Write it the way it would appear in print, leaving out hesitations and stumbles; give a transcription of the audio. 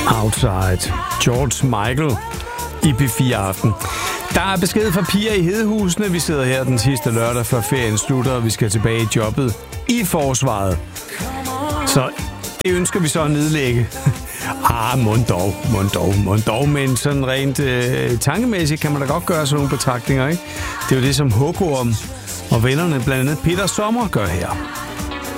Outside. George Michael i P4 Aften. Der er besked fra piger i Hedehusene. Vi sidder her den sidste lørdag, før ferien slutter, og vi skal tilbage i jobbet i forsvaret. Så det ønsker vi så at nedlægge. Mund dog. Men sådan rent tankemæssigt kan man da godt gøre sådan nogle betragtninger, ikke? Det er jo det, som Håkon og vennerne, blandt andet Peter Sommer, gør her.